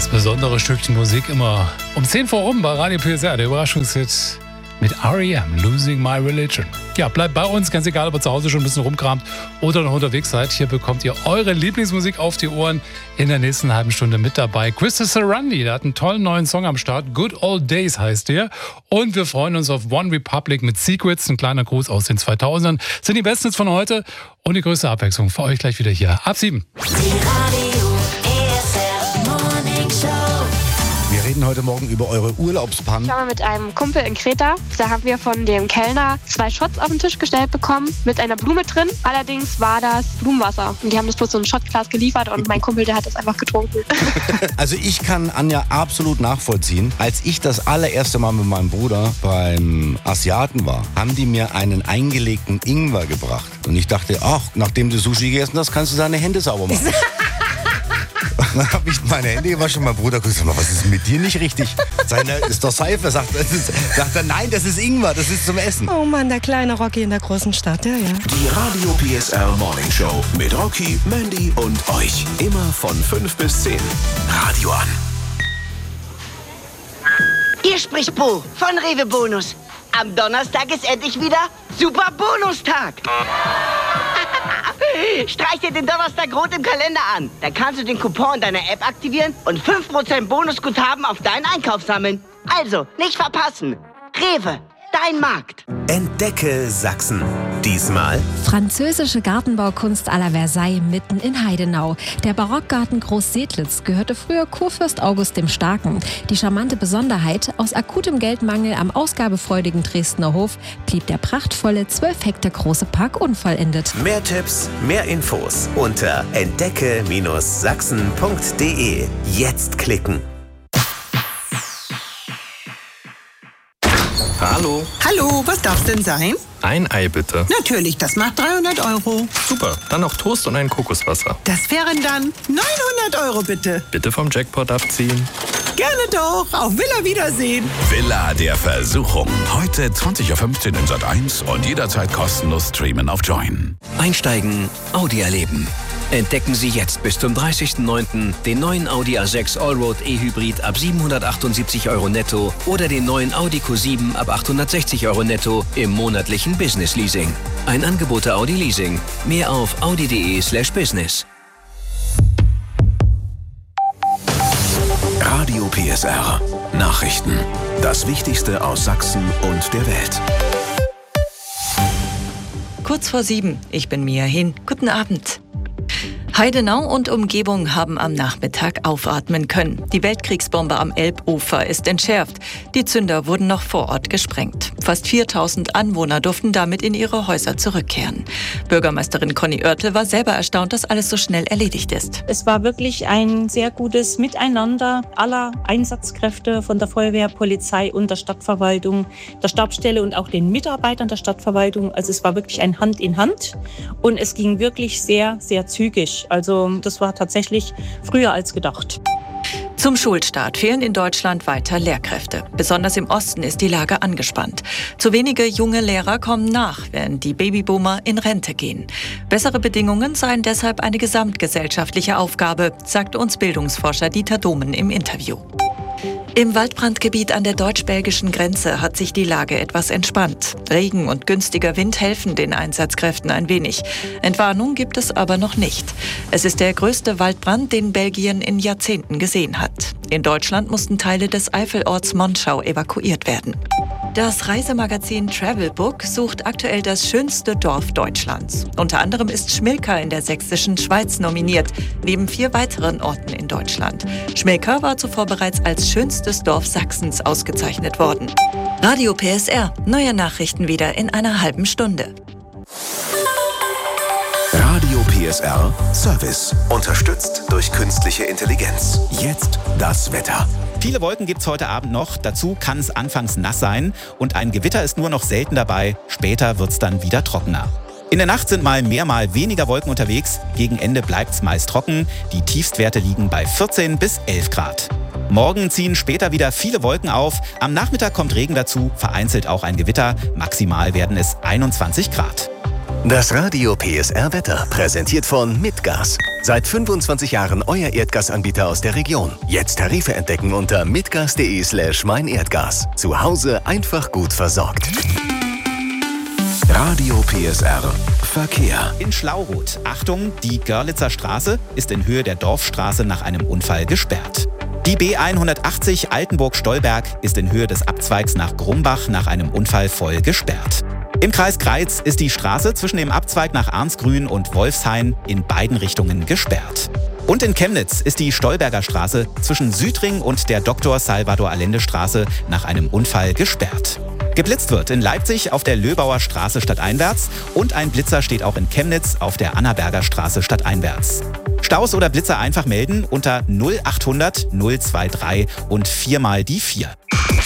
Das besondere Stückchen Musik immer um 10 vor um bei Radio PSR, der Überraschungshit mit R.E.M., Losing My Religion. Ja, bleibt bei uns, ganz egal, ob ihr zu Hause schon ein bisschen rumkramt oder noch unterwegs seid. Hier bekommt ihr eure Lieblingsmusik auf die Ohren in der nächsten halben Stunde mit dabei. Christopher Sarandi, der hat einen tollen neuen Song am Start. Good Old Days heißt der. Und wir freuen uns auf One Republic mit Secrets. Ein kleiner Gruß aus den 2000ern. Das sind die Besten von heute und die größte Abwechslung für euch gleich wieder hier ab 7. Wir reden heute Morgen über eure Urlaubspannen. Ich war mal mit einem Kumpel in Kreta. Da haben wir von dem Kellner 2 Shots auf den Tisch gestellt bekommen mit einer Blume drin. Allerdings war das Blumenwasser. Und die haben das bloß so ein Shotglas geliefert und mein Kumpel, der hat das einfach getrunken. Also ich kann Anja absolut nachvollziehen. Als ich das allererste Mal mit meinem Bruder beim Asiaten war, haben die mir einen eingelegten Ingwer gebracht. Und ich dachte, ach, nachdem du Sushi gegessen hast, kannst du deine Hände sauber machen. Dann habe ich meine Hände gewaschen. Mein Bruder guckt, was ist mit dir nicht richtig? Seine ist doch Seife. Sagt er, nein, das ist Ingwer, das ist zum Essen. Oh Mann, der kleine Rocky in der großen Stadt, ja. Die Radio PSR Morning Show mit Rocky, Mandy und euch. Immer von 5 bis 10. Radio an. Hier spricht Bo von Rewe Bonus. Am Donnerstag ist endlich wieder Super Bonustag. Streich dir den Donnerstag rot im Kalender an. Da kannst du den Coupon deiner App aktivieren und 5% Bonusguthaben auf deinen Einkauf sammeln. Also, nicht verpassen. Rewe, dein Markt. Entdecke Sachsen. Diesmal französische Gartenbaukunst à la Versailles mitten in Heidenau. Der Barockgarten Groß-Sedlitz gehörte früher Kurfürst August dem Starken. Die charmante Besonderheit, aus akutem Geldmangel am ausgabefreudigen Dresdner Hof blieb der prachtvolle 12 Hektar große Park unvollendet. mehr Tipps, mehr Infos unter entdecke-sachsen.de. Jetzt klicken. Hallo. Hallo, was darf's denn sein? Ein Ei bitte. Natürlich, das macht 300 €. Super, dann noch Toast und ein Kokoswasser. Das wären dann 900 € bitte. Bitte vom Jackpot abziehen. Gerne doch, auf Villa Wiedersehen. Villa der Versuchung. Heute 20:15 Uhr in Sat.1 und jederzeit kostenlos streamen auf Join. Einsteigen, Audi erleben. Entdecken Sie jetzt bis zum 30.09. den neuen Audi A6 Allroad E-Hybrid ab 778 € netto oder den neuen Audi Q7 ab 860 € netto im monatlichen Business Leasing. Ein Angebot der Audi Leasing. Mehr auf audi.de/business. Radio PSR. Nachrichten. Das Wichtigste aus Sachsen und der Welt. Kurz vor 7. Ich bin Mia Hin. Guten Abend. Heidenau und Umgebung haben am Nachmittag aufatmen können. Die Weltkriegsbombe am Elbufer ist entschärft. Die Zünder wurden noch vor Ort gesprengt. Fast 4000 Anwohner durften damit in ihre Häuser zurückkehren. Bürgermeisterin Conny Oertel war selber erstaunt, dass alles so schnell erledigt ist. Es war wirklich ein sehr gutes Miteinander aller Einsatzkräfte von der Feuerwehr, Polizei und der Stadtverwaltung, der Stabsstelle und auch den Mitarbeitern der Stadtverwaltung. Also es war wirklich ein Hand in Hand und es ging wirklich sehr, sehr zügig. Also das war tatsächlich früher als gedacht. Zum Schulstart fehlen in Deutschland weiter Lehrkräfte. Besonders im Osten ist die Lage angespannt. Zu wenige junge Lehrer kommen nach, während die Babyboomer in Rente gehen. Bessere Bedingungen seien deshalb eine gesamtgesellschaftliche Aufgabe, sagt uns Bildungsforscher Dieter Domen im Interview. Im Waldbrandgebiet an der deutsch-belgischen Grenze hat sich die Lage etwas entspannt. Regen und günstiger Wind helfen den Einsatzkräften ein wenig. Entwarnung gibt es aber noch nicht. Es ist der größte Waldbrand, den Belgien in Jahrzehnten gesehen hat. In Deutschland mussten Teile des Eifelorts Monschau evakuiert werden. Das Reisemagazin Travelbook sucht aktuell das schönste Dorf Deutschlands. Unter anderem ist Schmilka in der sächsischen Schweiz nominiert, neben 4 weiteren Orten in Deutschland. Schmilka war zuvor bereits als schönstes Dorf Sachsens ausgezeichnet worden. Radio PSR, neue Nachrichten wieder in einer halben Stunde. Radio PSR Service. Unterstützt durch künstliche Intelligenz. Jetzt das Wetter. Viele Wolken gibt's heute Abend noch. Dazu kann es anfangs nass sein. Und ein Gewitter ist nur noch selten dabei. Später wird's dann wieder trockener. In der Nacht sind mal mehr, mal weniger Wolken unterwegs. Gegen Ende bleibt's meist trocken. Die Tiefstwerte liegen bei 14 bis 11 Grad. Morgen ziehen später wieder viele Wolken auf. Am Nachmittag kommt Regen dazu, vereinzelt auch ein Gewitter. Maximal werden es 21 Grad. Das Radio PSR Wetter präsentiert von Mitgas. Seit 25 Jahren euer Erdgasanbieter aus der Region. Jetzt Tarife entdecken unter mitgas.de/meinerdgas. Zu Hause einfach gut versorgt. Radio PSR Verkehr. In Schlauroth. Achtung, die Görlitzer Straße ist in Höhe der Dorfstraße nach einem Unfall gesperrt. Die B180 Altenburg-Stolberg ist in Höhe des Abzweigs nach Grumbach nach einem Unfall voll gesperrt. Im Kreis Greiz ist die Straße zwischen dem Abzweig nach Arnsgrün und Wolfshain in beiden Richtungen gesperrt. Und in Chemnitz ist die Stolberger Straße zwischen Südring und der Dr. Salvador Allende Straße nach einem Unfall gesperrt. Geblitzt wird in Leipzig auf der Löbauer Straße stadteinwärts und ein Blitzer steht auch in Chemnitz auf der Annaberger Straße stadteinwärts. Staus oder Blitzer einfach melden unter 0800 023 und 4 mal die 4.